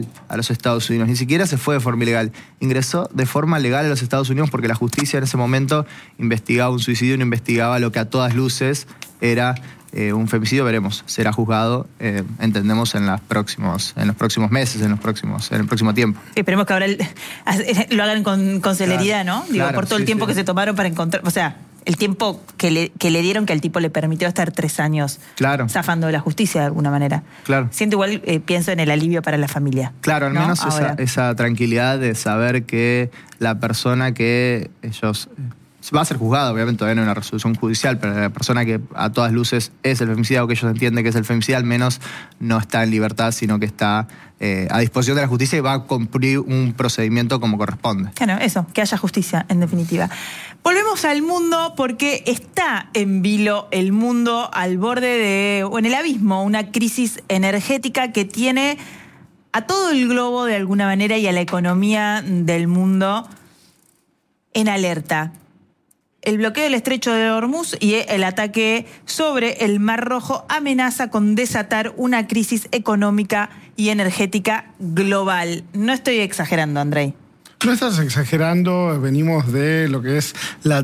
a los Estados Unidos, ni siquiera se fue de forma ilegal, ingresó de forma legal a los Estados Unidos porque la justicia en ese momento investigaba un suicidio, no investigaba lo que a todas luces era un femicidio. Veremos, será juzgado, entendemos, en los próximos meses, en el próximo tiempo. Esperemos que ahora lo hagan con celeridad, claro, ¿no? Digo, claro, por todo el tiempo que se tomaron para encontrar, o sea, el tiempo que le dieron, que al tipo le permitió estar 3 años zafando de la justicia de alguna manera. Claro. Siento igual, pienso en el alivio para la familia. Claro, al menos esa tranquilidad de saber que la persona que ellos... Va a ser juzgada, obviamente, todavía no hay una resolución judicial, pero la persona que a todas luces es el femicida o que ellos entienden que es el femicida, al menos no está en libertad, sino que está a disposición de la justicia y va a cumplir un procedimiento como corresponde. Claro, eso, que haya justicia, en definitiva. Volvemos al mundo porque está en vilo el mundo al borde o en el abismo, una crisis energética que tiene a todo el globo de alguna manera y a la economía del mundo en alerta. El bloqueo del estrecho de Hormuz y el ataque sobre el Mar Rojo amenaza con desatar una crisis económica y energética global. No estoy exagerando, Andrei. No estás exagerando, venimos de lo que es la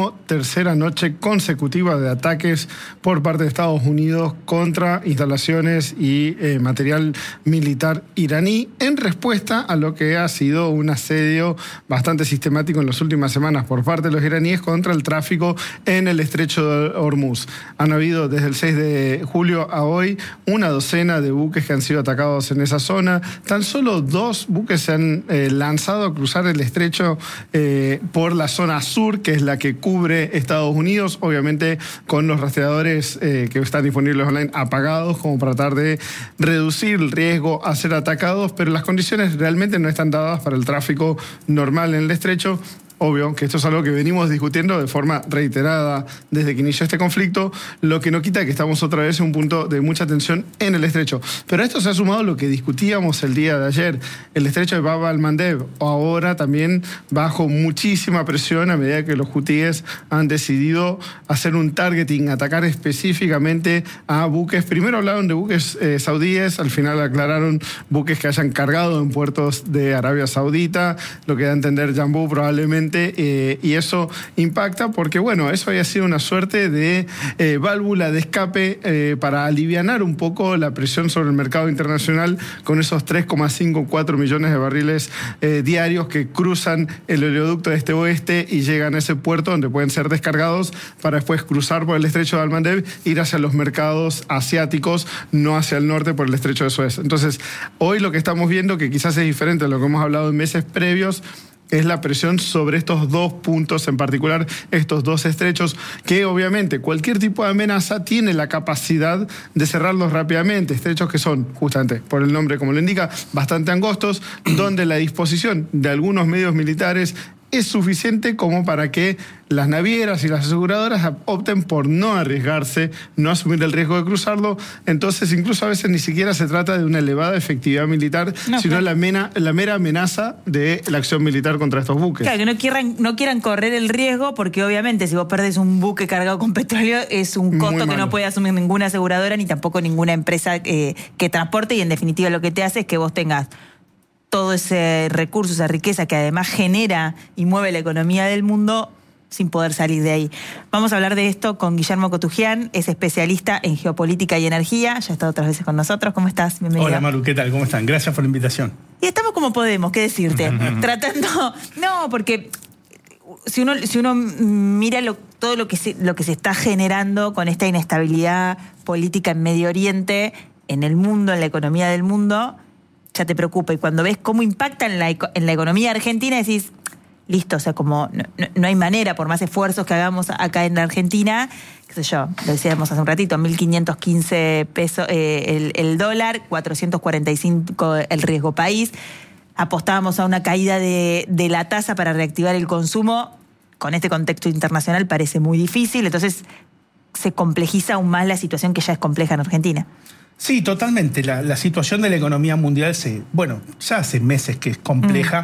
13ª noche consecutiva de ataques por parte de Estados Unidos contra instalaciones y material militar iraní en respuesta a lo que ha sido un asedio bastante sistemático en las últimas semanas por parte de los iraníes contra el tráfico en el estrecho de Hormuz. Han habido desde el 6 de julio a hoy una docena de buques que han sido atacados en esa zona. Tan solo 2 buques se han lanzado a cruzar el estrecho por la zona sur, que es la que cubre Estados Unidos, obviamente con los rastreadores que están disponibles online apagados, como para tratar de reducir el riesgo a ser atacados, pero las condiciones realmente no están dadas para el tráfico normal en el estrecho. Obvio que esto es algo que venimos discutiendo de forma reiterada desde que inició este conflicto, lo que no quita que estamos otra vez en un punto de mucha tensión en el estrecho. Pero a esto se ha sumado lo que discutíamos el día de ayer, el estrecho de Bab al-Mandeb, ahora también bajo muchísima presión a medida que los hutíes han decidido hacer un targeting, atacar específicamente a buques. Primero hablaron de buques saudíes, al final aclararon buques que hayan cargado en puertos de Arabia Saudita, lo que da a entender Jambu probablemente. Y eso impacta porque, bueno, eso había sido una suerte de válvula de escape para alivianar un poco la presión sobre el mercado internacional con esos 3,54 millones de barriles diarios que cruzan el oleoducto este-oeste y llegan a ese puerto donde pueden ser descargados para después cruzar por el estrecho de Al-Mandeb, ir hacia los mercados asiáticos, no hacia el norte por el estrecho de Suez. Entonces, hoy lo que estamos viendo, que quizás es diferente a lo que hemos hablado en meses previos, es la presión sobre estos 2 puntos en particular, estos 2 estrechos, que obviamente cualquier tipo de amenaza tiene la capacidad de cerrarlos rápidamente. Estrechos que son, justamente por el nombre como lo indica, bastante angostos, donde la disposición de algunos medios militares es suficiente como para que las navieras y las aseguradoras opten por no arriesgarse, no asumir el riesgo de cruzarlo. Entonces, incluso a veces ni siquiera se trata de una elevada efectividad militar, sino la mera amenaza de la acción militar contra estos buques. Claro, que no quieran correr el riesgo, porque obviamente si vos perdés un buque cargado con petróleo es un costo que no puede asumir ninguna aseguradora ni tampoco ninguna empresa que transporte, y en definitiva lo que te hace es que vos tengas todo ese recurso, esa riqueza que además genera y mueve la economía del mundo sin poder salir de ahí. Vamos a hablar de esto con Guillermo Cotugian, es especialista en geopolítica y energía, ya ha estado otras veces con nosotros. ¿Cómo estás? Bienvenido. Hola Maru, ¿qué tal? ¿Cómo están? Gracias por la invitación. Y estamos como podemos, ¿qué decirte? Tratando... No, porque si uno mira todo lo que se está generando con esta inestabilidad política en Medio Oriente, en el mundo, en la economía del mundo, ya te preocupa. Y cuando ves cómo impacta en la economía argentina, decís, listo, o sea, como no hay manera, por más esfuerzos que hagamos acá en la Argentina, qué sé yo, lo decíamos hace un ratito, 1.515 pesos el dólar, 445 el riesgo país. Apostábamos a una caída de la tasa para reactivar el consumo. Con este contexto internacional parece muy difícil, entonces se complejiza aún más la situación que ya es compleja en Argentina. Sí, totalmente. La situación de la economía mundial ya hace meses que es compleja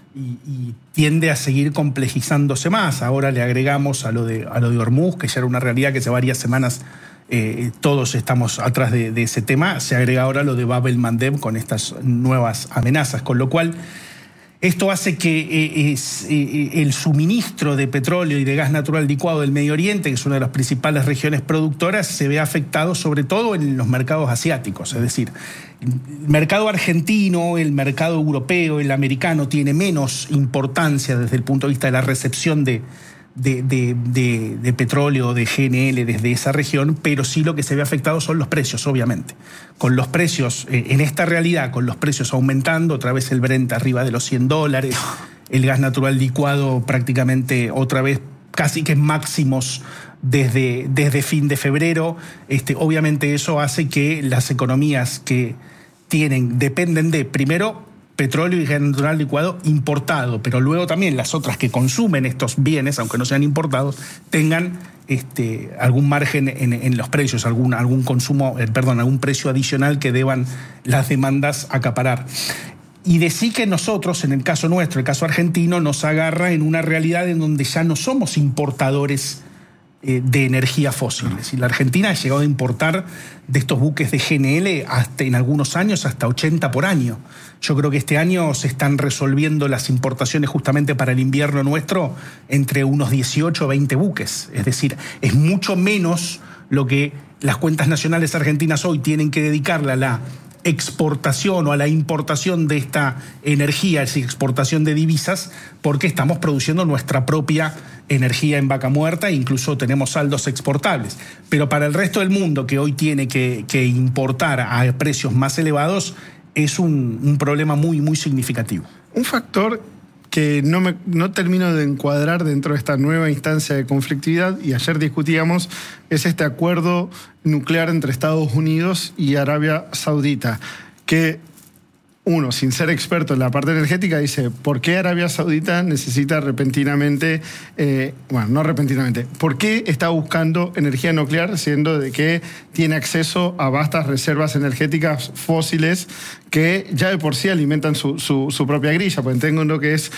y tiende a seguir complejizándose más. Ahora le agregamos a lo de Hormuz, que ya era una realidad que hace varias semanas todos estamos atrás de ese tema. Se agrega ahora lo de Bab el-Mandeb con estas nuevas amenazas, con lo cual esto hace que el suministro de petróleo y de gas natural licuado del Medio Oriente, que es una de las principales regiones productoras, se vea afectado sobre todo en los mercados asiáticos. Es decir, el mercado argentino, el mercado europeo, el americano tiene menos importancia desde el punto de vista de la recepción de petróleo, de GNL desde esa región, pero sí lo que se ve afectado son los precios, obviamente. Con los precios, en esta realidad, con los precios aumentando, otra vez el Brent arriba de los $100, el gas natural licuado prácticamente otra vez casi que en máximos desde fin de febrero, obviamente eso hace que las economías que dependen de, primero, petróleo y gas natural licuado importado, pero luego también las otras que consumen estos bienes, aunque no sean importados, tengan algún margen en los precios, algún consumo, algún precio adicional que deban las demandas acaparar. Y de sí que nosotros, en el caso nuestro, el caso argentino, nos agarra en una realidad en donde ya no somos importadores de energía fósil. Es decir, la Argentina ha llegado a importar de estos buques de GNL en algunos años hasta 80 por año. Yo creo que este año se están resolviendo las importaciones justamente para el invierno nuestro entre unos 18 o 20 buques. Es decir, es mucho menos lo que las cuentas nacionales argentinas hoy tienen que dedicarle a la exportación o a la importación de esta energía, es decir, exportación de divisas, porque estamos produciendo nuestra propia energía en vaca muerta e incluso tenemos saldos exportables. Pero para el resto del mundo que hoy tiene que importar a precios más elevados es un problema muy, muy significativo. Un factor que no termino de encuadrar dentro de esta nueva instancia de conflictividad, y ayer discutíamos, es este acuerdo nuclear entre Estados Unidos y Arabia Saudita, que uno, sin ser experto en la parte energética, dice, ¿por qué Arabia Saudita necesita repentinamente, no repentinamente, ¿por qué está buscando energía nuclear siendo de que tiene acceso a vastas reservas energéticas fósiles que ya de por sí alimentan su propia grilla? Porque tengo lo que es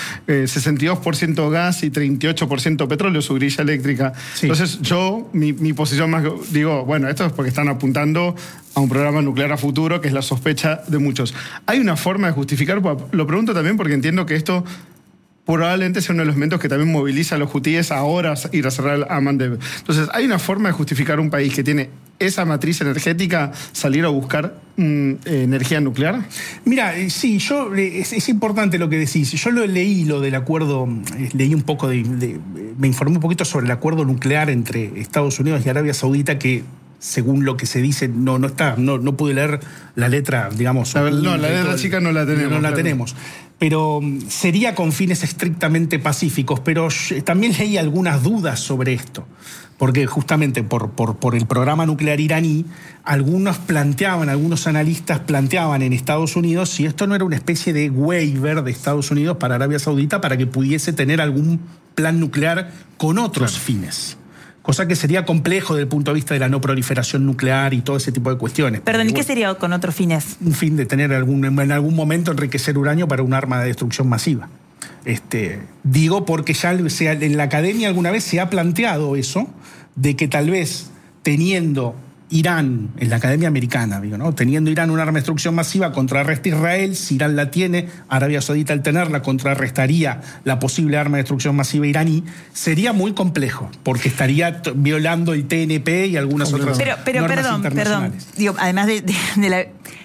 62% gas y 38% petróleo, su grilla eléctrica. Sí. Entonces mi posición más, digo, bueno, esto es porque están apuntando a un programa nuclear a futuro, que es la sospecha de muchos. ¿Hay una forma de justificar? Lo pregunto también porque entiendo que esto probablemente sea uno de los elementos que también moviliza a los hutíes ahora a ir a cerrar a Mandeb. Entonces, ¿hay una forma de justificar un país que tiene esa matriz energética salir a buscar energía nuclear? Mira, sí, es importante lo que decís. Yo leí lo del acuerdo, leí un poco me informé un poquito sobre el acuerdo nuclear entre Estados Unidos y Arabia Saudita, que según lo que se dice, no pude leer la letra, digamos. La letra chica no la tenemos. No la tenemos. Pero sería con fines estrictamente pacíficos. Pero también leí algunas dudas sobre esto. Porque justamente por el programa nuclear iraní, algunos analistas planteaban en Estados Unidos si esto no era una especie de waiver de Estados Unidos para Arabia Saudita para que pudiese tener algún plan nuclear con otros fines. Cosa que sería complejo desde el punto de vista de la no proliferación nuclear y todo ese tipo de cuestiones. Perdón, ¿y qué sería con otros fines? Un fin de tener en algún momento enriquecer uranio para un arma de destrucción masiva. Digo porque ya en la academia alguna vez se ha planteado eso, de que tal vez teniendo Irán, en la academia americana, teniendo Irán un arma de destrucción masiva, contrarresta Israel. Si Irán la tiene, Arabia Saudita al tenerla contrarrestaría la posible arma de destrucción masiva iraní. Sería muy complejo, porque estaría violando el TNP y algunas otras normas internacionales. Perdón. Digo, además de la...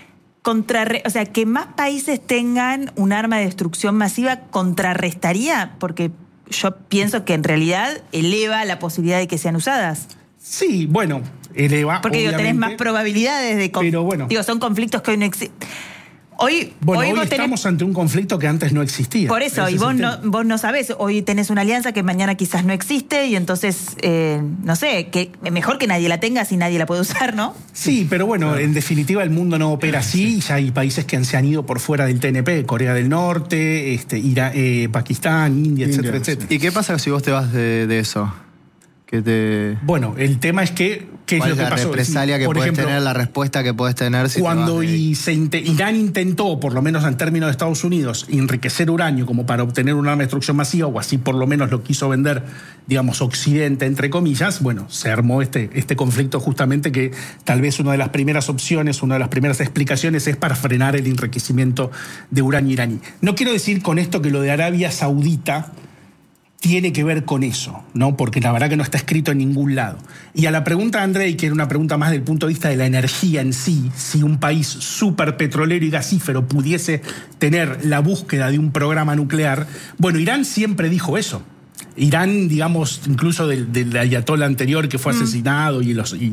o sea, que más países tengan un arma de destrucción masiva contrarrestaría, porque yo pienso que en realidad eleva la posibilidad de que sean usadas. Sí, bueno, eleva. Porque tenés más probabilidades de... Pero bueno. Son conflictos que hoy no existen. Hoy estamos ante un conflicto que antes no existía. Por eso, y vos no sabés. Hoy tenés una alianza que mañana quizás no existe y entonces, no sé, que mejor que nadie la tenga si nadie la puede usar, ¿no? Sí, pero bueno, claro. En definitiva el mundo no opera así. Ya hay países que se han ido por fuera del TNP, Corea del Norte, Pakistán, India, etcétera, etcétera. ¿Y qué pasa si vos te vas de eso? Bueno, el tema es que ¿qué es lo que pasó? La represalia que puedes tener, la respuesta que puedes tener. Si cuando Irán intentó, por lo menos en términos de Estados Unidos, enriquecer uranio como para obtener un arma de destrucción masiva, o así por lo menos lo quiso vender, digamos, Occidente, entre comillas, bueno, se armó este conflicto justamente que tal vez una de las primeras opciones, una de las primeras explicaciones es para frenar el enriquecimiento de uranio iraní. No quiero decir con esto que lo de Arabia Saudita tiene que ver con eso, ¿no? Porque la verdad que no está escrito en ningún lado. Y a la pregunta de Andrei, que era una pregunta más del punto de vista de la energía en sí, si un país súper petrolero y gasífero pudiese tener la búsqueda de un programa nuclear, bueno, Irán siempre dijo eso. Irán, digamos, incluso del ayatolá anterior que fue asesinado y los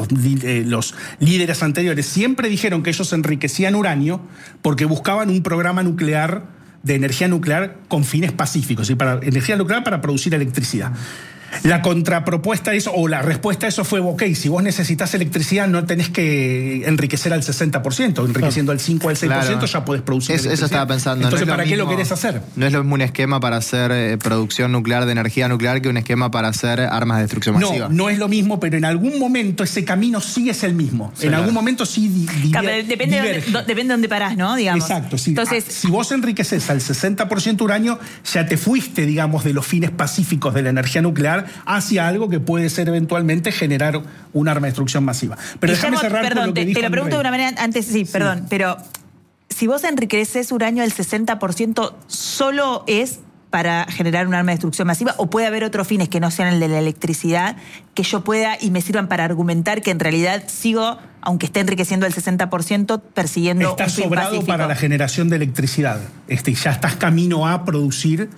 líderes anteriores, siempre dijeron que ellos enriquecían uranio porque buscaban un programa nuclear de energía nuclear con fines pacíficos, y para energía nuclear para producir electricidad. La contrapropuesta a eso, o la respuesta a eso fue, ok, si vos necesitas electricidad no tenés que enriquecer al 60%, enriqueciendo al 5 o al 6% ya podés producir electricidad. Eso estaba pensando. Entonces, ¿para qué lo querés hacer? No es lo mismo un esquema para hacer producción nuclear de energía nuclear que un esquema para hacer armas de destrucción masiva. No es lo mismo, pero en algún momento ese camino sí es el mismo. Sí, en algún momento sí depende de dónde parás, ¿no? Digamos. Exacto, sí. Entonces, si vos enriqueces al 60% uranio, ya te fuiste, digamos, de los fines pacíficos de la energía nuclear hacia algo que puede ser eventualmente generar un arma de destrucción masiva. Pero déjame cerrar con lo que dijo te lo pregunto Andrei. de una manera antes, perdón, pero si vos enriqueces uranio al 60%, ¿solo es para generar un arma de destrucción masiva o puede haber otros fines que no sean el de la electricidad que yo pueda y me sirvan para argumentar que en realidad sigo, aunque esté enriqueciendo el 60%, persiguiendo un fin pacífico? Está sobrado para la generación de electricidad. Ya estás camino a producir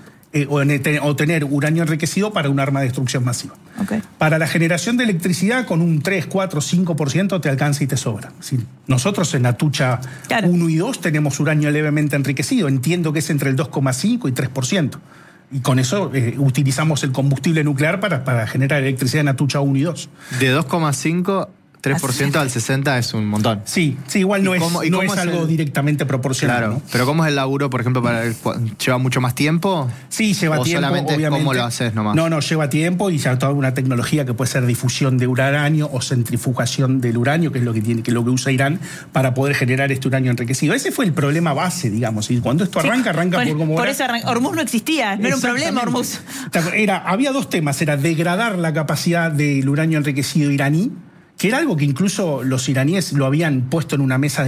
o tener uranio enriquecido para un arma de destrucción masiva. Okay. Para la generación de electricidad, con un 3, 4, 5% te alcanza y te sobra. Nosotros en Atucha 1 y 2 tenemos uranio levemente enriquecido. Entiendo que es entre el 2,5 y 3%. Y con eso utilizamos el combustible nuclear para generar electricidad en Atucha 1 y 2. De 2,5... 3% al 60% es un montón. Sí, igual no es algo directamente proporcional. Claro, ¿no? Pero ¿cómo es el laburo, por ejemplo, ¿lleva mucho más tiempo? Sí, lleva tiempo, solamente obviamente. ¿Cómo lo haces nomás? No, lleva tiempo y ya toda una tecnología que puede ser difusión de uranio o centrifugación del uranio, que es lo que usa Irán para poder generar este uranio enriquecido. Ese fue el problema base, digamos. Y cuando esto arranca por como... Por eso Hormuz no existía, no era un problema Hormuz. Había dos temas, era degradar la capacidad del uranio enriquecido iraní, que era algo que incluso los iraníes lo habían puesto en una mesa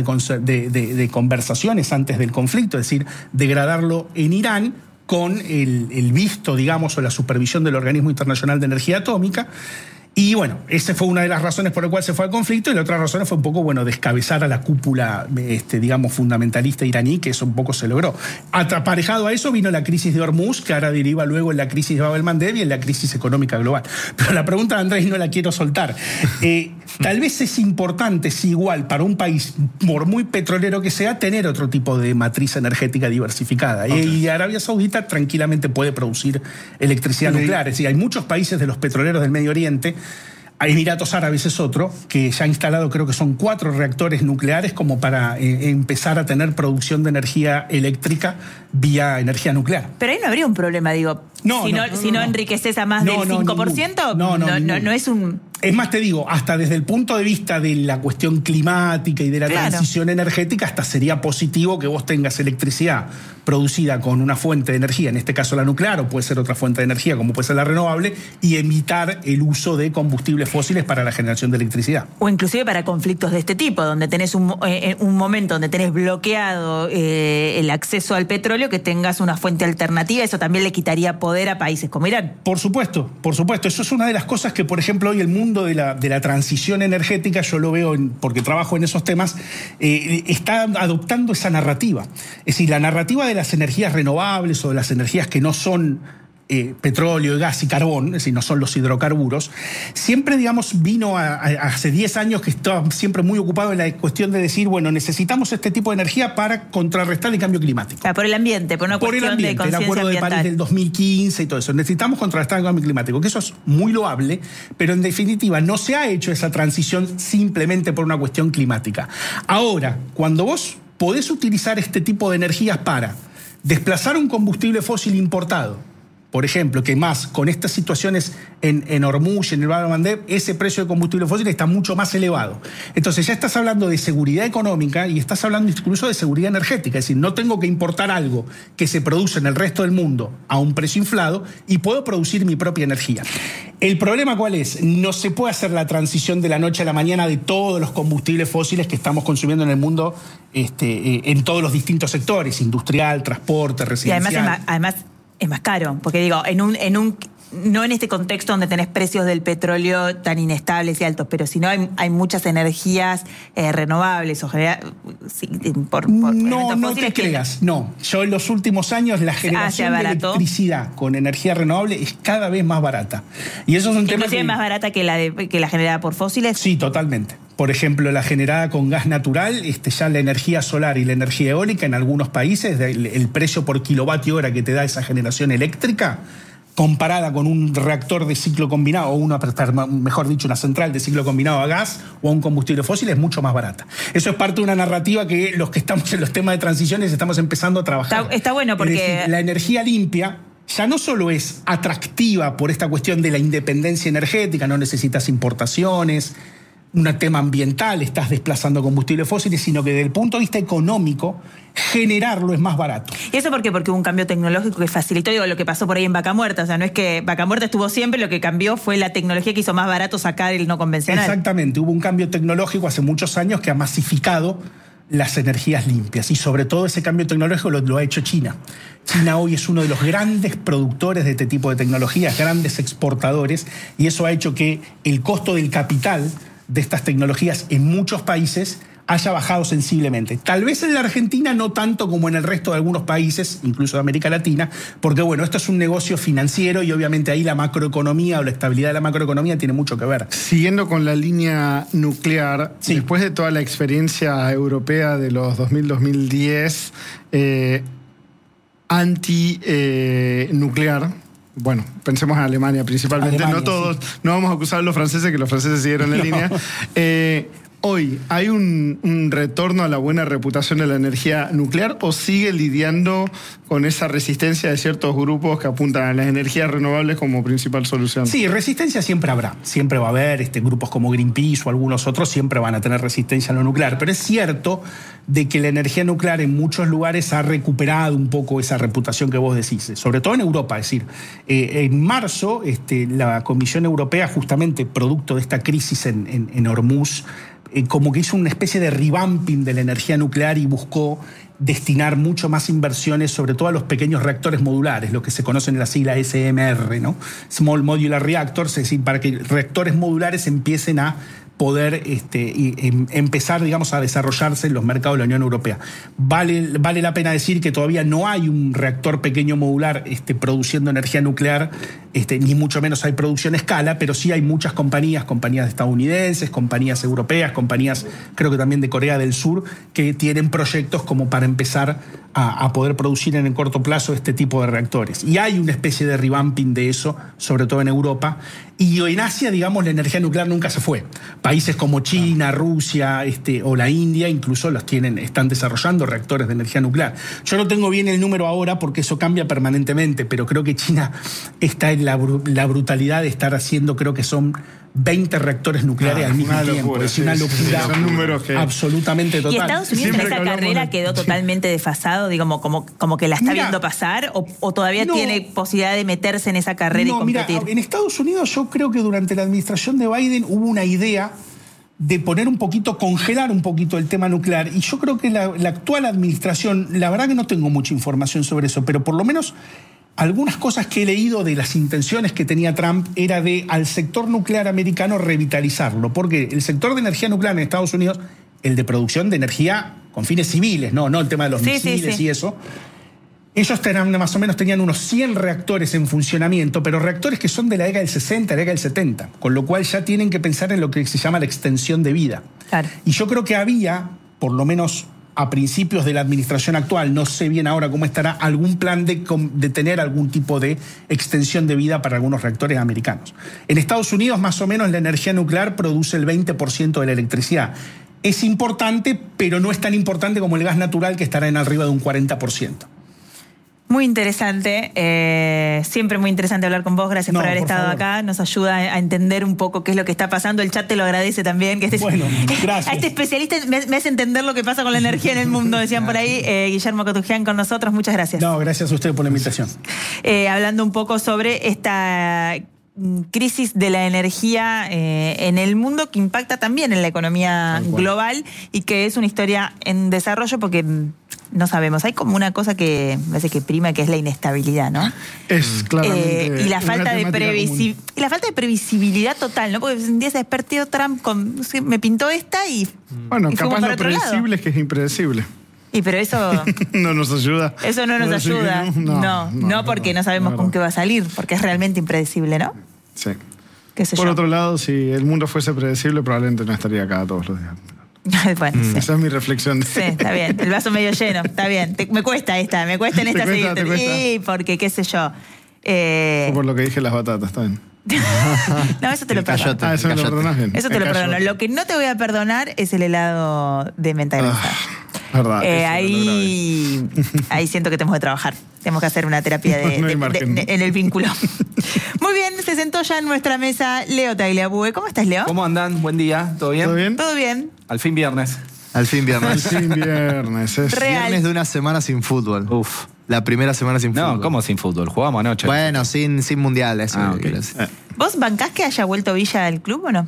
de conversaciones antes del conflicto, es decir, degradarlo en Irán con el visto, digamos, o la supervisión del Organismo Internacional de Energía Atómica. Y bueno, esa fue una de las razones por las cuales se fue al conflicto, y la otra razón fue un poco, descabezar a la cúpula, digamos, fundamentalista iraní, que eso un poco se logró. Aparejado a eso vino la crisis de Hormuz, que ahora deriva luego en la crisis de Bab el-Mandeb y en la crisis económica global. Pero la pregunta de Andrés no la quiero soltar. Tal vez es importante, sí, igual, para un país, por muy petrolero que sea, tener otro tipo de matriz energética diversificada. Okay. Y Arabia Saudita tranquilamente puede producir electricidad nuclear. Es decir, hay muchos países de los petroleros del Medio Oriente, Emiratos Árabes es otro, que ya ha instalado, creo que son 4 reactores nucleares como para empezar a tener producción de energía eléctrica vía energía nuclear. Pero ahí no habría un problema, digo. Si no enriqueces a más del 5%, no es un... Es más, te digo, hasta desde el punto de vista de la cuestión climática y de la transición energética, hasta sería positivo que vos tengas electricidad producida con una fuente de energía, en este caso la nuclear, o puede ser otra fuente de energía, como puede ser la renovable, y evitar el uso de combustibles fósiles para la generación de electricidad. O inclusive para conflictos de este tipo, donde tenés un momento donde tenés bloqueado el acceso al petróleo, que tengas una fuente alternativa, eso también le quitaría poder a países como Irán. Por supuesto. Eso es una de las cosas que, por ejemplo, hoy el mundo de la transición energética, yo lo veo porque trabajo en esos temas, está adoptando esa narrativa. Es decir, la narrativa de las energías renovables o de las energías que no son petróleo, gas y carbón, es decir, no son los hidrocarburos, siempre, digamos, vino hace 10 años que estaba siempre muy ocupado en la cuestión de decir, necesitamos este tipo de energía para contrarrestar el cambio climático. Por el ambiente, por una cuestión de conciencia ambiental. El Acuerdo de París del 2015 y todo eso. Necesitamos contrarrestar el cambio climático, que eso es muy loable, pero en definitiva no se ha hecho esa transición simplemente por una cuestión climática. Ahora, cuando vos podés utilizar este tipo de energías para desplazar un combustible fósil importado por ejemplo, que más con estas situaciones en Hormuz y en el Bab el-Mandeb, ese precio de combustible fósil está mucho más elevado. Entonces ya estás hablando de seguridad económica y estás hablando incluso de seguridad energética. Es decir, no tengo que importar algo que se produce en el resto del mundo a un precio inflado y puedo producir mi propia energía. ¿El problema cuál es? No se puede hacer la transición de la noche a la mañana de todos los combustibles fósiles que estamos consumiendo en el mundo en todos los distintos sectores, industrial, transporte, residencial. Y además es más caro, porque digo, no en este contexto donde tenés precios del petróleo tan inestables y altos, pero si no hay muchas energías renovables o no te creas, no. Yo en los últimos años la generación de electricidad con energía renovable es cada vez más barata. Y eso es un tema más barata que la generada por fósiles. Sí, totalmente. Por ejemplo, la generada con gas natural, ya la energía solar y la energía eólica en algunos países, el precio por kilovatio hora que te da esa generación eléctrica, comparada con un reactor de ciclo combinado, o mejor dicho, una central de ciclo combinado a gas o a un combustible fósil, es mucho más barata. Eso es parte de una narrativa que los que estamos en los temas de transiciones estamos empezando a trabajar. Está bueno porque... Es decir, la energía limpia ya no solo es atractiva por esta cuestión de la independencia energética, no necesitas importaciones, un tema ambiental, estás desplazando combustibles fósiles, sino que desde el punto de vista económico, generarlo es más barato. ¿Y eso por qué? Porque hubo un cambio tecnológico que facilitó, lo que pasó por ahí en Vaca Muerta. O sea, no es que Vaca Muerta estuvo siempre, lo que cambió fue la tecnología que hizo más barato sacar el no convencional. Exactamente, hubo un cambio tecnológico hace muchos años que ha masificado las energías limpias, y sobre todo ese cambio tecnológico lo ha hecho China. China hoy es uno de los grandes productores de este tipo de tecnologías, grandes exportadores, y eso ha hecho que el costo del capital de estas tecnologías en muchos países haya bajado sensiblemente. Tal vez en la Argentina no tanto como en el resto de algunos países, incluso de América Latina, porque bueno, esto es un negocio financiero y obviamente ahí la macroeconomía o la estabilidad de la macroeconomía tiene mucho que ver. Siguiendo con la línea nuclear, sí. Después de toda la experiencia europea de los 2000-2010, anti-nuclear, bueno, pensemos en Alemania principalmente, no todos, sí. No vamos a acusar a los franceses, que los franceses siguieron en línea. Hoy, ¿hay un retorno a la buena reputación de la energía nuclear o sigue lidiando con esa resistencia de ciertos grupos que apuntan a las energías renovables como principal solución? Sí, resistencia siempre habrá, siempre va a haber, grupos como Greenpeace o algunos otros siempre van a tener resistencia a lo nuclear, pero es cierto de que la energía nuclear en muchos lugares ha recuperado un poco esa reputación que vos decís, sobre todo en Europa. Es decir, en marzo la Comisión Europea, justamente producto de esta crisis en Hormuz, como que hizo una especie de revamping de la energía nuclear y buscó destinar mucho más inversiones, sobre todo a los pequeños reactores modulares, lo que se conocen en la sigla SMR, ¿no? Small Modular Reactors, es decir, para que reactores modulares empiecen a poder empezar, digamos, a desarrollarse en los mercados de la Unión Europea. Vale la pena decir que todavía no hay un reactor pequeño modular produciendo energía nuclear, ni mucho menos hay producción a escala, pero sí hay muchas compañías estadounidenses, compañías europeas, compañías creo que también de Corea del Sur, que tienen proyectos como para empezar a poder producir en el corto plazo este tipo de reactores. Y hay una especie de revamping de eso, sobre todo en Europa. Y en Asia, digamos, la energía nuclear nunca se fue. Países como China, Rusia o la India incluso están desarrollando reactores de energía nuclear. Yo no tengo bien el número ahora porque eso cambia permanentemente, pero creo que China está en la brutalidad de estar haciendo, creo que son 20 reactores nucleares al mismo tiempo. Es una locura. Son números que... absolutamente total. ¿Y Estados Unidos en esa carrera quedó totalmente desfasado, digamos, como que la está viendo pasar, o todavía tiene posibilidad de meterse en esa carrera y competir? Mira, en Estados Unidos yo creo que durante la administración de Biden hubo una idea de congelar un poquito el tema nuclear, y yo creo que la actual administración, la verdad que no tengo mucha información sobre eso, pero por lo menos algunas cosas que he leído de las intenciones que tenía Trump era de al sector nuclear americano revitalizarlo, porque el sector de energía nuclear en Estados Unidos, el de producción de energía con fines civiles, no el tema de los misiles y eso, ellos más o menos tenían unos 100 reactores en funcionamiento, pero reactores que son de la década del 60, la década del 70, con lo cual ya tienen que pensar en lo que se llama la extensión de vida. Claro. Y yo creo que había, por lo menos a principios de la administración actual, no sé bien ahora cómo estará, algún plan de tener algún tipo de extensión de vida para algunos reactores americanos. En Estados Unidos, más o menos, la energía nuclear produce el 20% de la electricidad. Es importante, pero no es tan importante como el gas natural, que estará en arriba de un 40%. Muy interesante, siempre muy interesante hablar con vos, gracias por haber estado favor. acá, nos ayuda a entender un poco qué es lo que está pasando, el chat te lo agradece también, que Bueno, gracias. a este especialista me hace entender lo que pasa con la energía en el mundo, decían por ahí, Guillermo Cotugian con nosotros, muchas gracias. No, gracias a usted por la invitación. Hablando un poco sobre esta crisis de la energía en el mundo que impacta también en la economía global y que es una historia en desarrollo porque no sabemos, hay como una cosa que me parece que prima, que es la inestabilidad, ¿no? Es claramente y la una falta de temática común. y la falta de previsibilidad total, ¿no? Porque un día se despertó Trump con, no sé, me pintó esta y Bueno, y fuimos capaz para lo otro lado. predecible es que es impredecible. Y pero eso No nos ayuda. eso no nos ¿Puedo decir ayuda. que No, porque no sabemos con qué va a salir, porque es realmente impredecible, ¿no? Sí. ¿Qué sé Por yo? otro lado, si el mundo fuese predecible, probablemente no estaría acá todos los días. Bueno, sí. Esa es mi reflexión. Sí, está bien. El vaso medio lleno, está bien. Me cuesta en esta ¿Te cuesta? seguir. ¿Te cuesta? Sí, porque qué sé yo. Fue por lo que dije las batatas, está bien. No, eso te lo El cayote. perdono. Eso me lo Cállate. perdonás bien. Eso te lo El perdono. cayote. Lo que no te voy a perdonar es el helado de menta granizada. Verdad. eso Ahí siento que tenemos que trabajar. Tenemos que hacer una terapia No hay margen. en el vínculo. Muy bien, se sentó ya en nuestra mesa Leo Tagliabue. ¿Cómo estás, Leo? ¿Cómo andan? Buen día, ¿todo bien? ¿Todo bien? ¿Todo bien? Al fin viernes. Al fin Al viernes. fin viernes. Es Real. Viernes de una semana sin fútbol. Uf. La primera semana sin fútbol. No, ¿cómo sin fútbol? Jugamos anoche. Bueno, sin mundial, eso Ah, es lo que ok. quiero decir. ¿Vos bancás que haya vuelto Villa al club o no?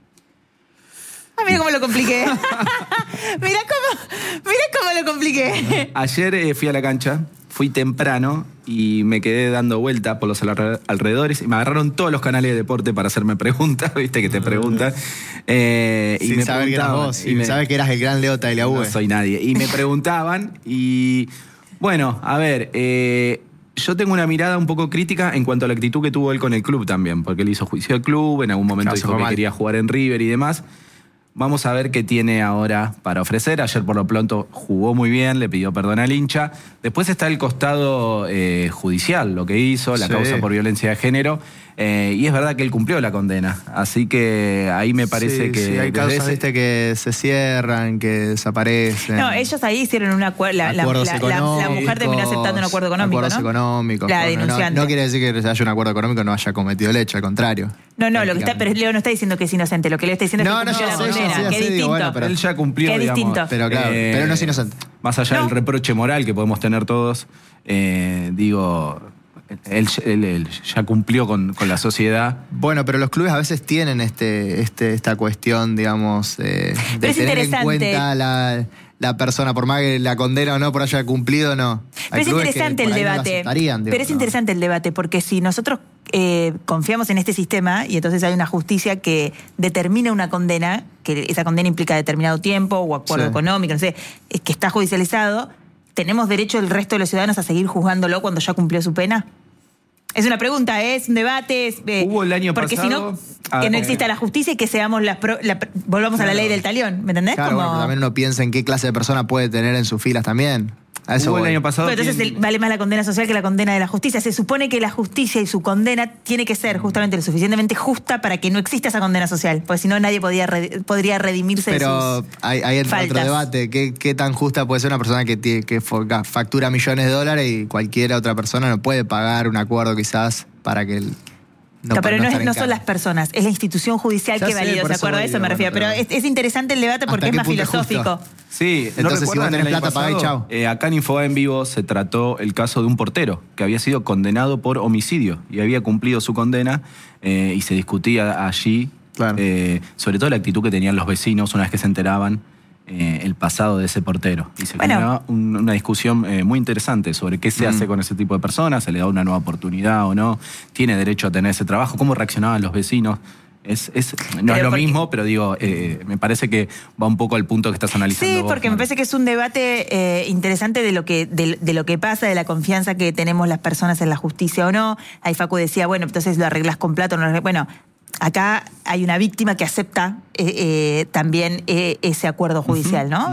Ah, mira cómo lo compliqué. mira cómo lo compliqué. Ayer fui a la cancha, fui temprano y me quedé dando vuelta por los alrededores y me agarraron todos los canales de deporte para hacerme preguntas, viste que te preguntan. Y Sin me saber que eras preguntaban, vos, sin saber que eras el gran Leo Tagliabue. No soy nadie. Y me preguntaban y bueno, a ver, yo tengo una mirada un poco crítica en cuanto a la actitud que tuvo él con el club también, porque él hizo juicio al club, en algún momento Claro, se dijo fue que mal. quería jugar en River y demás. Vamos a ver qué tiene ahora para ofrecer. Ayer por lo pronto jugó muy bien, le pidió perdón al hincha. Después está el costado judicial, lo que hizo, la Sí. causa por violencia de género. Y es verdad que él cumplió la condena. Así que ahí me parece Sí, que... sí, hay desde causas, ese- viste, que se cierran, que desaparecen. No, ellos ahí hicieron un acuerdo. La mujer terminó aceptando un acuerdo económico, Acuerdos ¿no? económicos. La Bueno, denunciante. no quiere decir que haya un acuerdo económico no haya cometido el hecho, al contrario. No, lo que está, pero Leo no está diciendo que es inocente. Lo que Leo está diciendo No, es que no, cumplió ya la sé, ya condena. sé, ya que sé, es digo, distinto. bueno, pero Él ya cumplió, Qué digamos. distinto. Pero claro, pero no es inocente. Más allá No. del reproche moral que podemos tener todos, digo, él ya cumplió con la sociedad. Bueno, pero los clubes a veces tienen esta cuestión, digamos, de Pero es tener en interesante. cuenta la persona, por más que la condena o no, por haya cumplido o no. Pero Hay es clubes que interesante por el ahí no lo debate. aceptarían, digo, Pero es ¿no? interesante el debate, porque si nosotros confiamos en este sistema y entonces hay una justicia que determina una condena, que esa condena implica determinado tiempo o acuerdo Sí. económico, no sé, que está judicializado, ¿tenemos derecho el resto de los ciudadanos a seguir juzgándolo cuando ya cumplió su pena? Es una pregunta, es un debate. Hubo el año porque pasado- si no, que no exista la justicia y que seamos volvamos a la ley del talión, ¿me entendés? Claro, Como- bueno, pero también uno piensa en qué clase de persona puede tener en sus filas también. A eso Hubo el voy. año pasado... Pero entonces vale más la condena social que la condena de la justicia. Se supone que la justicia y su condena tiene que ser justamente lo suficientemente justa para que no exista esa condena social, porque si no nadie podría redimirse Pero de sus hay entra otro faltas. debate. ¿Qué tan justa puede ser una persona que factura millones de dólares y cualquier otra persona no puede pagar un acuerdo quizás para que él pero no, estar en no son cana? las personas, es la institución judicial Ya que sé, validó por ese eso acuerdo, a voy, eso me digo, refiero. bueno, Pero es interesante el debate porque ¿hasta es qué más punto es justo? filosófico. Sí, Entonces, si vos tenés el año plata, pagá y pasado, chau. acá en Infobae en vivo se trató el caso de un portero que había sido condenado por homicidio y había cumplido su condena y se discutía allí Claro. sobre todo la actitud que tenían los vecinos una vez que se enteraban el pasado de ese portero. Y se Bueno. generaba una discusión muy interesante sobre qué se hace con ese tipo de personas, se le da una nueva oportunidad o no, tiene derecho a tener ese trabajo, cómo reaccionaban los vecinos. No es lo porque- mismo, pero digo, me parece que va un poco al punto que estás analizando. Sí, vos, porque me Mari. parece que es un debate interesante de lo que pasa, de la confianza que tenemos las personas en la justicia o no. Ahí Facu decía, bueno, entonces lo arreglas con plata o no lo arreglas. Bueno, acá hay una víctima que acepta también ese acuerdo judicial, ¿no?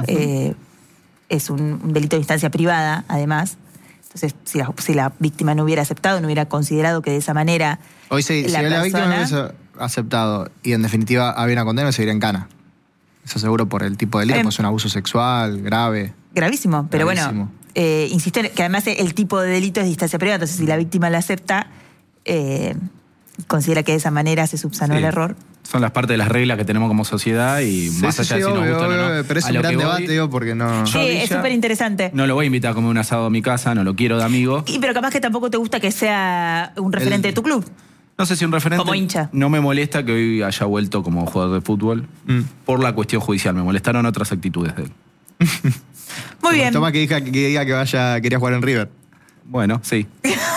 Es un delito de instancia privada, además. Entonces, si la víctima no hubiera aceptado, no hubiera considerado que de esa manera Hoy si la víctima no hubiese aceptado y en definitiva había una condena, seguiría en cana. Eso seguro por el tipo de delito, pues es un abuso sexual grave. Gravísimo, pero Gravísimo. bueno, insisten que además el tipo de delito es distancia privada, entonces si la víctima la acepta, considera que de esa manera se subsanó Sí. el error. Son las partes de las reglas que tenemos como sociedad y más allá de si nos obvio, gustan o obvio, no. pero es A un lo gran que debate, voy, digo, porque no... Sí, a es Villa súper interesante. no lo voy a invitar a comer un asado a mi casa, no lo quiero de amigo. Pero capaz que tampoco te gusta que sea un referente de tu club. No sé si un referente. Como hincha. No me molesta que hoy haya vuelto como jugador de fútbol por la cuestión judicial. Me molestaron otras actitudes de él. Muy bien. Toma que diga que quería jugar en River. Bueno, sí.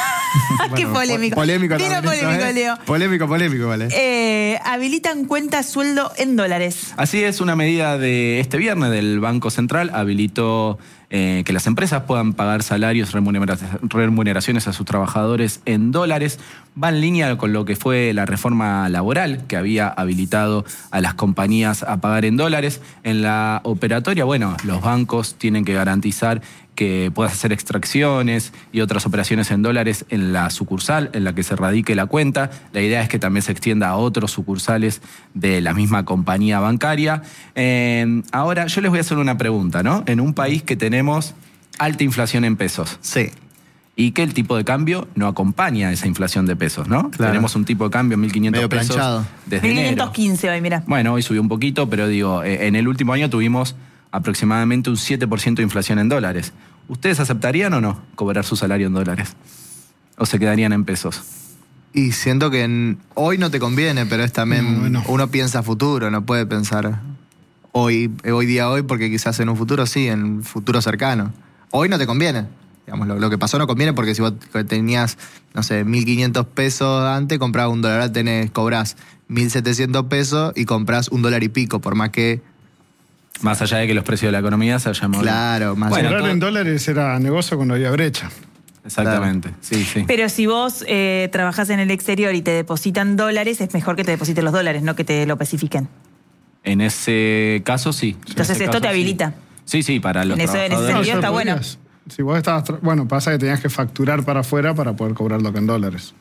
Qué polémico. Polémico Vino también, polémico, ¿sabes? Leo. Polémico, vale. Habilitan cuenta sueldo en dólares. Así es, una medida de este viernes del Banco Central habilitó que las empresas puedan pagar salarios, remuneraciones a sus trabajadores en dólares. Va en línea con lo que fue la reforma laboral que había habilitado a las compañías a pagar en dólares. En la operatoria, bueno, los bancos tienen que garantizar que puedas hacer extracciones y otras operaciones en dólares en la sucursal en la que se radique la cuenta. La idea es que también se extienda a otros sucursales de la misma compañía bancaria. Ahora, yo les voy a hacer una pregunta, ¿no? En un país que tenemos alta inflación en pesos Sí. y que el tipo de cambio no acompaña esa inflación de pesos, ¿no? Claro. Tenemos un tipo de cambio 1.500 Medio pesos planchado. desde enero. 1515 hoy, mira. Bueno, hoy subió un poquito, pero digo, en el último año tuvimos aproximadamente un 7% de inflación en dólares. ¿Ustedes aceptarían o no cobrar su salario en dólares? ¿O se quedarían en pesos? Y siento que hoy no te conviene, pero es también... No. Uno piensa futuro, no puede pensar hoy día, porque quizás en un futuro sí, en un futuro cercano. Hoy no te conviene. Digamos, lo que pasó no conviene porque si vos tenías, no sé, 1.500 pesos antes, comprabas $1, ahora cobrás 1.700 pesos y comprás $1 y pico, por más que... Más allá de que los precios de la economía se hayan movido. Claro, más Bueno, Cobrar todo- en dólares era negocio cuando había brecha. Exactamente, sí, sí. Pero si vos trabajás en el exterior y te depositan dólares, es mejor que te depositen los dólares, no que te lo pacifiquen. En ese caso, sí. En Entonces ese esto caso, te sí. habilita. Sí, sí, para los En ese trabajadores. sentido eso está bueno. podrías. Si vos estabas... Bueno, pasa que tenías que facturar para afuera para poder cobrarlo en dólares.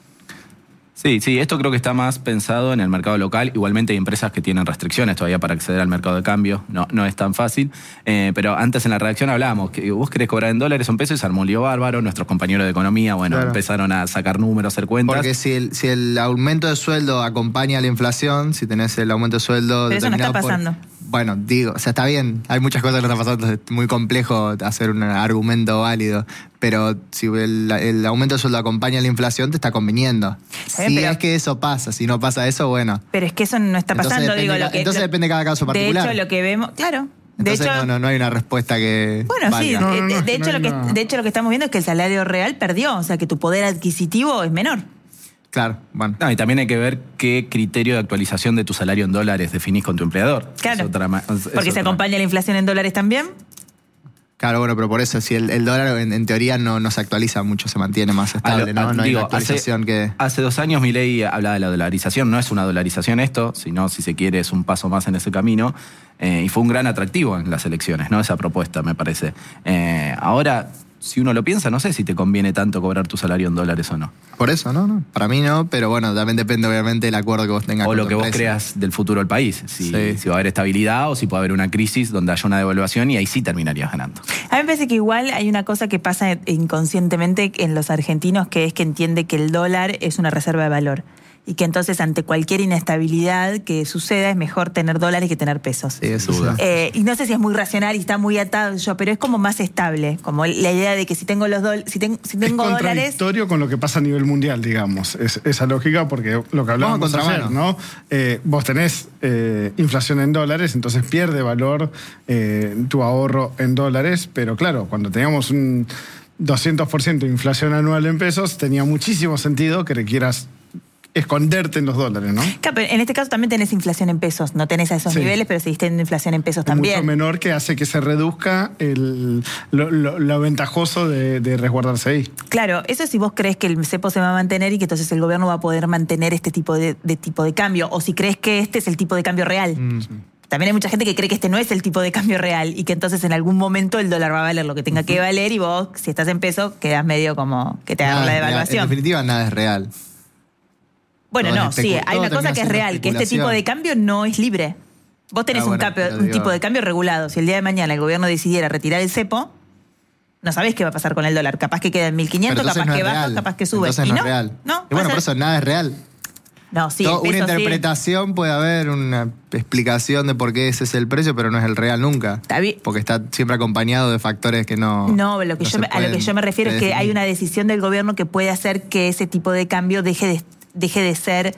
Sí, sí, esto creo que está más pensado en el mercado local. Igualmente hay empresas que tienen restricciones todavía para acceder al mercado de cambio. No es tan fácil. Pero antes en la redacción hablábamos que vos querés cobrar en dólares o en pesos y se armó un lío bárbaro. Nuestros compañeros de economía, bueno, Claro. empezaron a sacar números, hacer cuentas. Porque si el aumento de sueldo acompaña a la inflación, si tenés el aumento de sueldo... Pero eso no está determinado pasando. Bueno, digo, o sea, está bien, hay muchas cosas que no están pasando, es muy complejo hacer un argumento válido, pero si el aumento de sueldo acompaña a la inflación, te está conviniendo. Está bien, Si pero- es que eso pasa, si no pasa eso, bueno. Pero es que eso no está Entonces pasando, depende digo. entonces depende de cada caso particular. De hecho, lo que vemos, claro. De Entonces hecho, no hay una respuesta que bueno, valga. sí. No, no, de, hecho, no hay nada. de hecho, lo que estamos viendo es que el salario real perdió, o sea, que tu poder adquisitivo es menor. Claro, bueno. No, y también hay que ver qué criterio de actualización de tu salario en dólares definís con tu empleador. Claro. Es Porque se otra- acompaña la inflación en dólares también. Claro, bueno, pero por eso, si el dólar en teoría no se actualiza mucho, se mantiene más estable, ¿no? No hay digo, una actualización que... hace 2 años Milei hablaba de la dolarización. No es una dolarización esto, sino, si se quiere, es un paso más en ese camino. Y fue un gran atractivo en las elecciones, ¿no? Esa propuesta, me parece. Ahora, si uno lo piensa, no sé si te conviene tanto cobrar tu salario en dólares o no. Por eso, ¿no? Para mí no, pero bueno, también depende obviamente del acuerdo que vos tengas O con lo tu que vos empresa. creas del futuro del país. Si Sí. va a haber estabilidad o si puede haber una crisis donde haya una devaluación y ahí sí terminarías ganando. A mí me parece que igual hay una cosa que pasa inconscientemente en los argentinos, que es que entiende que el dólar es una reserva de valor. Y que entonces ante cualquier inestabilidad que suceda es mejor tener dólares que tener pesos. Sí, eso Duda. sí. Y no sé si es muy racional y está muy atado yo, pero es como más estable, como la idea de que si tengo los si tengo Es dólares, contradictorio con lo que pasa a nivel mundial, digamos. Esa lógica, porque lo que hablábamos Vamos a ayer, contramano. ¿no? Vos tenés inflación en dólares, entonces pierde valor tu ahorro en dólares, pero claro, cuando teníamos un 200% de inflación anual en pesos, tenía muchísimo sentido que requieras esconderte en los dólares, ¿no? Claro, pero en este caso también tenés inflación en pesos, no tenés a esos Sí. niveles, pero seguís teniendo inflación en pesos Es también. mucho menor, que hace que se reduzca lo ventajoso de resguardarse ahí. Claro, eso si vos crees que el cepo se va a mantener y que entonces el gobierno va a poder mantener este tipo de tipo de cambio, o si crees que este es el tipo de cambio real. También hay mucha gente que cree que este no es el tipo de cambio real y que entonces en algún momento el dólar va a valer lo que tenga que valer y vos, si estás en peso, quedás medio como que te agarra la Nada, devaluación. En definitiva, nada es real. Bueno, todo no, es sí, hay todo una cosa termina que es siendo real, que este tipo especulación. de cambio no es libre. Vos tenés Ah, bueno, pero un digo- tipo de cambio regulado. Si el día de mañana el gobierno decidiera retirar el cepo, No sabés qué va a pasar con el dólar. Capaz que queda en 1.500, Pero capaz entonces no que es baja, real. capaz que sube. Entonces ¿Y no no? es real. No, Y bueno, puede por ser. eso nada es real. No, sí, el Una peso sí. interpretación puede haber, una explicación de por qué ese es el precio, pero no es el real nunca. Está bien. Porque está siempre acompañado de factores que no. No, a lo que no yo se pueden me refiero es que hay predefinir. una decisión del gobierno que puede hacer que ese tipo de cambio deje de ser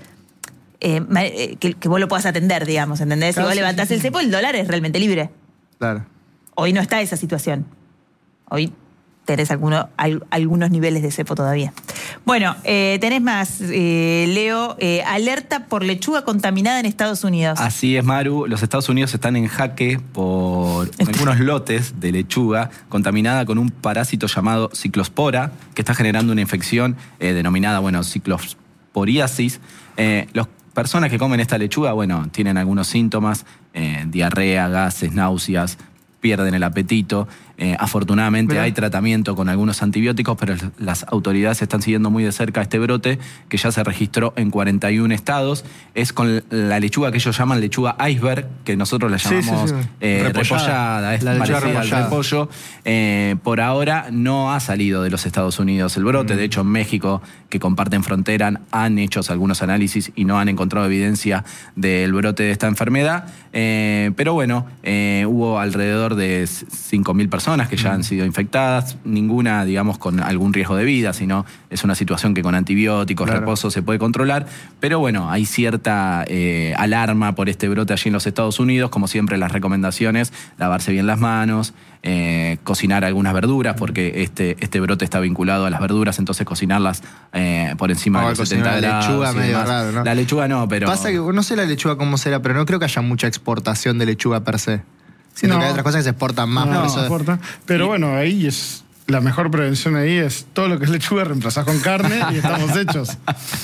que vos lo puedas atender, digamos, ¿entendés? Claro, si vos sí, levantás sí, el cepo, el dólar es realmente libre. Claro. Hoy no está esa situación. Hoy tenés algunos niveles de cepo todavía. Bueno, tenés más, Leo. Alerta por lechuga contaminada en Estados Unidos. Así es, Maru. Los Estados Unidos están en jaque por algunos lotes de lechuga contaminada con un parásito llamado ciclospora, que está generando una infección denominada, ciclosporiasis. Las personas que comen esta lechuga, tienen algunos síntomas, diarrea, gases, náuseas, pierden el apetito. Afortunadamente hay tratamiento con algunos antibióticos, pero las autoridades están siguiendo muy de cerca este brote que ya se registró en 41 estados. Es con la lechuga que ellos llaman lechuga iceberg, que nosotros la llamamos repollada, es La lechuga parecida al repollada. repollo. Por ahora no ha salido de los Estados Unidos el brote. De hecho, en México, que comparten frontera, han hecho algunos análisis y no han encontrado evidencia del brote de esta enfermedad. Pero hubo alrededor de 5.000 personas que ya han sido infectadas, ninguna, digamos, con algún riesgo de vida, sino es una situación que con antibióticos, reposo se puede controlar. Pero hay cierta alarma por este brote allí en los Estados Unidos. Como siempre, las recomendaciones: lavarse bien las manos, cocinar algunas verduras, porque este brote está vinculado a las verduras, entonces cocinarlas por encima de los 70 grados. La lechuga y medio demás. raro, ¿no? La lechuga no, pero... Pasa que no sé la lechuga cómo será, pero no creo que haya mucha exportación de lechuga per se. Siento que hay otras cosas que se exportan más. No, por eso importa. Pero bueno, ahí es la mejor prevención ahí es todo lo que es lechuga reemplazás con carne y estamos hechos.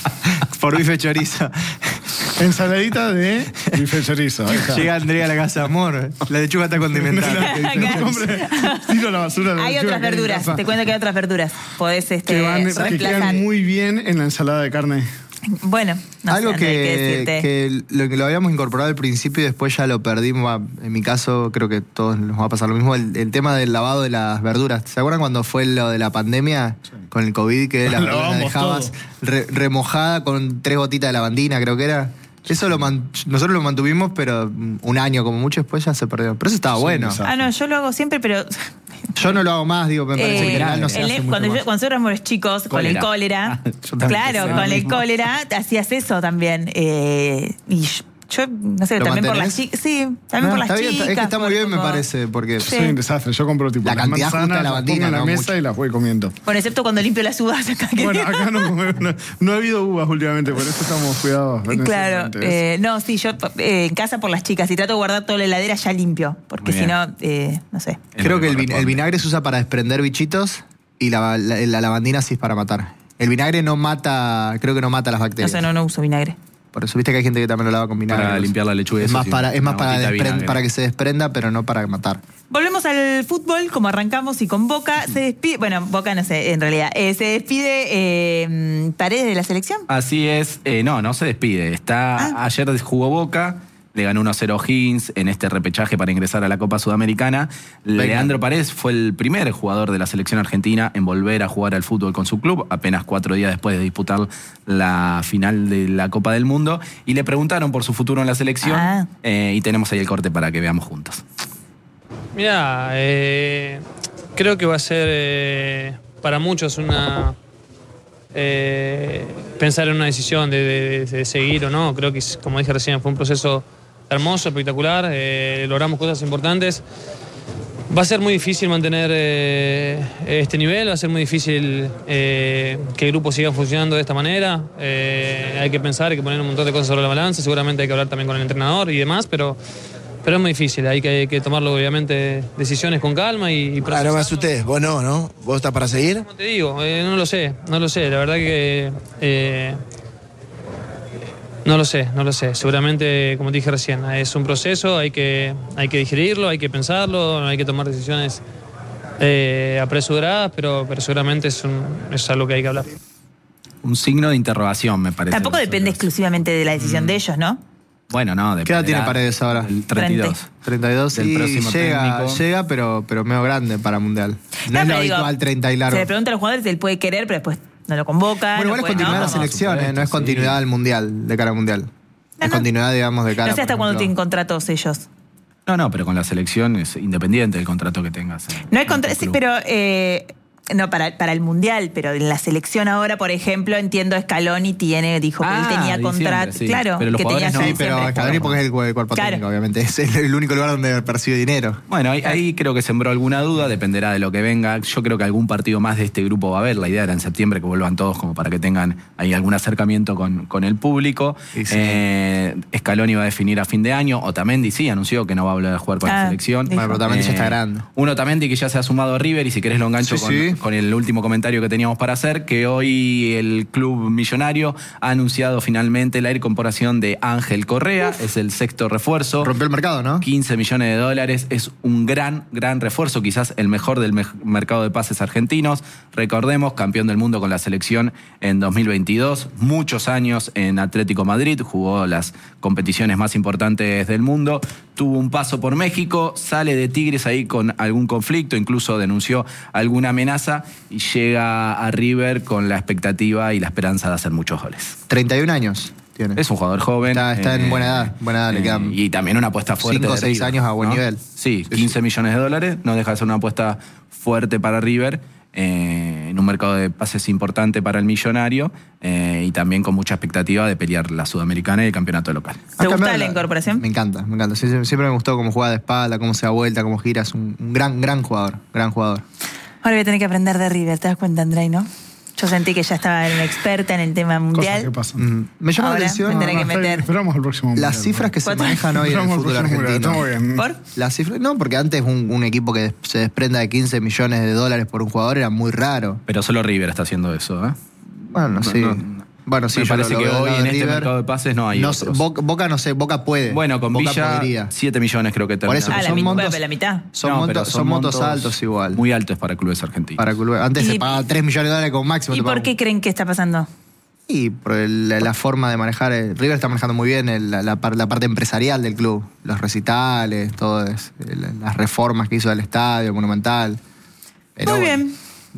por bife chorizo. Ensaladita de bife chorizo. Ahí está. Llega Andrea a la casa, amor. La lechuga está condimentada. No, hombre, tiro la basura de la Hay lechuga otras que hay en verduras. casa, Te cuento que hay otras verduras. Podés que quedan reemplazar. muy bien en la ensalada de carne. Bueno, no Algo sé, André, qué decirte. que lo habíamos incorporado al principio y después ya lo perdimos. En mi caso, creo que a todos nos va a pasar lo mismo. El tema del lavado de las verduras. ¿Se acuerdan cuando fue lo de la pandemia con el COVID? Que la verdura la Lavamos dejabas remojada con 3 gotitas de lavandina, creo que era. Eso nosotros lo mantuvimos, pero un año como mucho, después ya se perdió. Pero eso estaba bueno. No, yo lo hago siempre, pero Yo no lo hago más, me parece que en general no se hace mucho cuando más. nosotros éramos chicos, con el cólera, Yo también claro, pensé con lo el mismo. cólera hacías eso también. Y yo, no sé, ¿Lo también por mantenés? las chicas. Sí, también por las Está bien, chicas. es que está muy por bien, me como- parece, porque Sí. Soy un desastre. Yo compro tipo La las cantidad justa de manzanas, las lavandina, pongo en la no mesa mucho. y las voy comiendo. Bueno, excepto cuando limpio las uvas acá. que- Bueno, acá no ha habido uvas últimamente, por eso estamos cuidados. Claro, no, sí, yo en casa por las chicas y trato de guardar toda la heladera ya limpio, porque Muy si bien. no, no sé. Es Creo lo que el corresponde. vinagre se usa para desprender bichitos y la lavandina sí es para matar. El vinagre no mata, creo que no mata las No bacterias. sé, no uso vinagre. Por eso viste que hay gente que también lo lava con vinagre. Para limpiar la lechuga, Es eso más sí, para, es más una para, gotita de vinagre. para que se desprenda, pero no para matar. Volvemos al fútbol, como arrancamos y con Boca. Se despide, bueno, Boca no sé, en realidad. Se despide Paredes de la selección. Así es. No se despide. Ayer jugó Boca, le ganó 1-0 O'Higgins en este repechaje para ingresar a la Copa Sudamericana. Leandro Paredes fue el primer jugador de la selección argentina en volver a jugar al fútbol con su club, apenas 4 días después de disputar la final de la Copa del Mundo. Y le preguntaron por su futuro en la selección. Y tenemos ahí el corte para que veamos juntos. Mira, creo que va a ser para muchos pensar en una decisión de seguir o no. Creo que, como dije recién, fue un proceso hermoso, espectacular. Logramos cosas importantes. Va a ser muy difícil mantener este nivel, va a ser muy difícil que el grupo siga funcionando de esta manera. Hay que pensar, hay que poner un montón de cosas sobre la balanza. Seguramente hay que hablar también con el entrenador y demás, pero es muy difícil. Hay que tomarlo, obviamente, decisiones con calma y Ah, no me asustes, vos no. ¿Vos estás para seguir? Como te digo, no lo sé. La verdad que no lo sé. Seguramente, como te dije recién, es un proceso, hay que digerirlo, hay que pensarlo, hay que tomar decisiones apresuradas, pero seguramente es algo que hay que hablar. Un signo de interrogación, me parece. Tampoco depende exclusivamente de la decisión de ellos, ¿no? Bueno, no, ¿Qué edad tiene Paredes ahora? El 32. 32 Del y próximo técnico. llega, pero medio grande para Mundial. No es lo habitual 30 y largo. Se le pregunta a los jugadores si él puede querer, pero después no lo convoca. Bueno, igual es continuidad de la selección, no es continuidad del Mundial, de cara al Mundial. Es continuidad, digamos, de cara. No sé hasta cuándo tienen contratos ellos. No, pero con la selección es independiente del contrato que tengas. No hay contrato, sí, pero no para el Mundial, pero en la selección ahora, por ejemplo, entiendo Scaloni dijo que él tenía contrato, sí. Claro, pero los que tenía no. Sí, pero Scaloni porque es el cuerpo técnico, obviamente. Es el único lugar donde percibe dinero. Bueno, ahí creo que sembró alguna duda, dependerá de lo que venga. Yo creo que algún partido más de este grupo va a haber. La idea era en septiembre que vuelvan todos como para que tengan ahí algún acercamiento con el público. Sí. Scaloni va a definir a fin de año. Otamendi sí anunció que no va a volver a jugar con la selección. Bueno, pero Otamendi ya está grande. Un Otamendi que ya se ha sumado a River y si querés lo engancho con el último comentario que teníamos para hacer, que hoy el club millonario ha anunciado finalmente la incorporación de Ángel Correa. Es el sexto refuerzo. Rompió el mercado, ¿no? 15 millones de dólares. Es un gran refuerzo, quizás el mejor del mercado de pases argentinos. Recordemos, campeón del mundo con la selección en 2022. Muchos años en Atlético Madrid. Jugó las competiciones más importantes del mundo. Tuvo un paso por México. Sale de Tigres ahí con algún conflicto. Incluso denunció alguna amenaza. Y llega a River con la expectativa y la esperanza de hacer muchos goles. 31 años tiene. Es un jugador joven. Está en buena edad le quedan. Y también una apuesta fuerte. 5 o 6 años a buen nivel. Sí, 15 millones de dólares. No deja de ser una apuesta fuerte para River. En un mercado de pases importante para el millonario y también con mucha expectativa de pelear la Sudamericana y el campeonato local. ¿Te gusta la incorporación? Me encanta. Siempre me gustó cómo juega de espalda, cómo se da vuelta, cómo gira. Es un gran jugador. Ahora voy a tener que aprender de River, ¿te das cuenta, Andrei, no? Yo sentí que ya estaba una experta en el tema mundial. ¿Qué pasa? Me llama la atención. Esperamos al próximo mundial. Las cifras que se manejan hoy en el fútbol argentino. ¿Por? Las cifras, no, porque antes un equipo que se desprenda de 15 millones de dólares por un jugador era muy raro. Pero solo River está haciendo eso, ¿eh? Bueno, sí. Bueno, sí, me parece que hoy en este mercado de pases no hay otros. Boca no sé, Boca puede. Bueno, con Boca Villa, podría. 7 millones creo que termina. Por eso, la mitad. Son montos altos igual. Muy altos para clubes argentinos. Antes se pagaba 3 millones de dólares como máximo. ¿Y por qué creen que está pasando? Y por la forma de manejar. River está manejando muy bien la parte empresarial del club. Los recitales, todas las reformas que hizo del estadio, Monumental. Pero muy bien.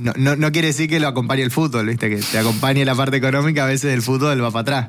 No quiere decir que lo acompañe el fútbol, ¿viste? Que te acompañe la parte económica, a veces el fútbol va para atrás.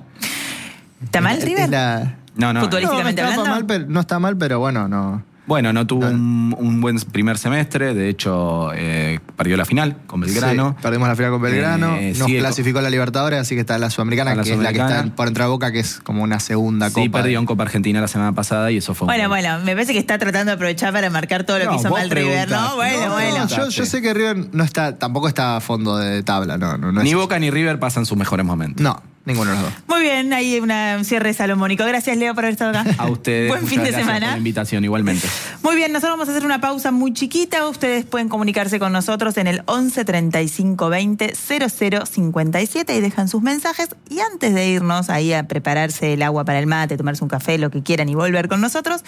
¿Está mal, River? No. Futbolísticamente hablando. No está mal, pero bueno, no. Bueno, no tuvo un buen primer semestre. De hecho, perdió la final con Belgrano. Sí, perdimos la final con Belgrano. Nos clasificó a la Libertadores, así que está la Sudamericana, que es la que está por entrar a Boca, que es como una segunda copa. Sí, perdió en Copa Argentina la semana pasada y eso fue Bueno, me parece que está tratando de aprovechar para marcar todo lo que hizo mal River, ¿no? Bueno. Yo sé que River tampoco está a fondo de tabla, no ni Boca ni River pasan sus mejores momentos. No. Ninguno de los dos. Muy bien, ahí un cierre salomónico. Gracias, Leo, por haber estado acá. A ustedes. Buen fin de semana. Por la invitación, igualmente. Muy bien, nosotros vamos a hacer una pausa muy chiquita. Ustedes pueden comunicarse con nosotros en el 11 35 20 00 57 y dejan sus mensajes. Y antes de irnos ahí a prepararse el agua para el mate, tomarse un café, lo que quieran y volver con nosotros,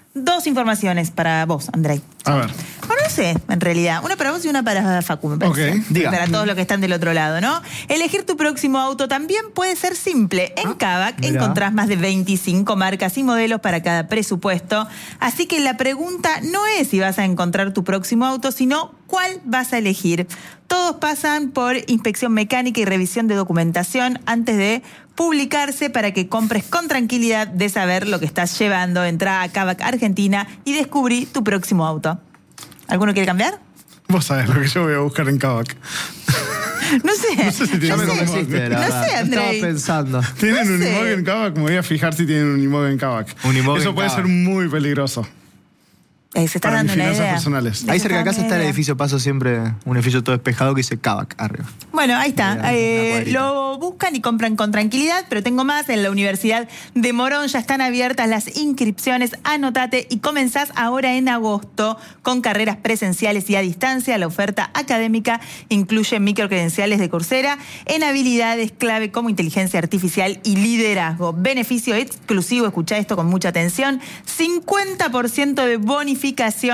2 informaciones para vos, Andrei. A ver. Bueno, no sé, en realidad. Una para vos y una para Facu, me parece. Okay. Para todos los que están del otro lado, ¿no? Elegir tu próximo auto también puede ser simple. En Kavak encontrás más de 25 marcas y modelos para cada presupuesto. Así que la pregunta no es si vas a encontrar tu próximo auto, sino cuál vas a elegir. Todos pasan por inspección mecánica y revisión de documentación antes de publicarse para que compres con tranquilidad de saber lo que estás llevando. Entrá a Kavak Argentina y descubrí tu próximo auto. ¿Alguno quiere cambiar? Vos sabés lo que yo voy a buscar en Kavak. No sé. No sé si tienen Unimog. No sé, Andrei. Estaba pensando. ¿Tienen No sé. Unimog en Kavak? Me voy a fijar si tienen Unimog en Kavak. Unimog Eso en puede Kavak. ser muy peligroso. Se está Para dando mis una finanzas idea. personales. Ahí cerca de casa está el idea. edificio Paso Siempre, un edificio todo despejado que dice Kavak arriba. Bueno, ahí está. Una cuadrita. Lo buscan y compran con tranquilidad, pero tengo más. En la Universidad de Morón ya están abiertas las inscripciones. Anótate y comenzás ahora en agosto con carreras presenciales y a distancia. La oferta académica incluye microcredenciales de Coursera en habilidades clave como inteligencia artificial y liderazgo. Beneficio exclusivo, escuchá esto con mucha atención, 50% de bonificación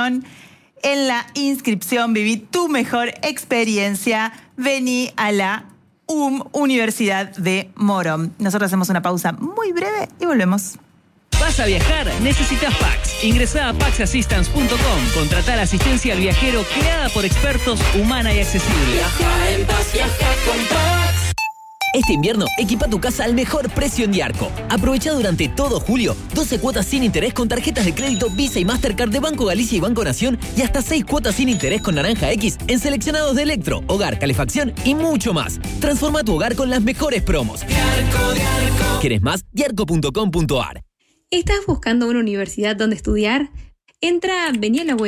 en la inscripción. Viví tu mejor experiencia. Vení a la Universidad de Morón. Nosotros hacemos una pausa muy breve y volvemos. ¿Vas a viajar? Necesitas Pax. Ingresá a paxassistance.com. Contratá la asistencia al viajero creada por expertos, humana y accesible. Viaja en paz, viaja con Pax. Este invierno, equipa tu casa al mejor precio en Diarco. Aprovecha durante todo julio 12 cuotas sin interés con tarjetas de crédito Visa y Mastercard de Banco Galicia y Banco Nación y hasta 6 cuotas sin interés con Naranja X en seleccionados de electro, hogar, calefacción y mucho más. Transforma tu hogar con las mejores promos. Diarco. ¿Quieres más? Diarco.com.ar. ¿Estás buscando una universidad donde estudiar? Entra a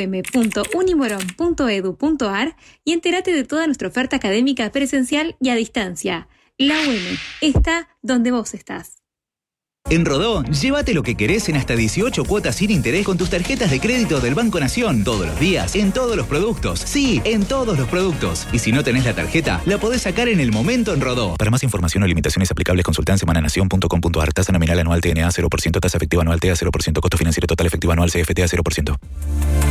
venialaum.unimoron.edu.ar y entérate de toda nuestra oferta académica presencial y a distancia. La UM está donde vos estás. En Rodó, llévate lo que querés en hasta 18 cuotas sin interés con tus tarjetas de crédito del Banco Nación. Todos los días, en todos los productos. Sí, en todos los productos. Y si no tenés la tarjeta, la podés sacar en el momento en Rodó. Para más información o limitaciones aplicables, consulta en semananación.com.ar. Tasa nominal anual TNA 0%, tasa efectiva anual TA 0%, costo financiero total efectivo anual CFTA 0%.